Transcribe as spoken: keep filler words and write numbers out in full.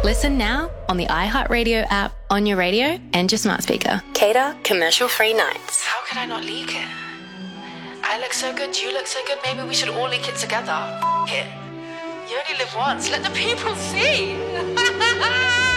Listen now on the iHeartRadio app, on your radio, and your smart speaker. Cater commercial-free nights. How could I not leak it? I look so good, you look so good, maybe we should all leak it together. F- it. You only live once, let the people see.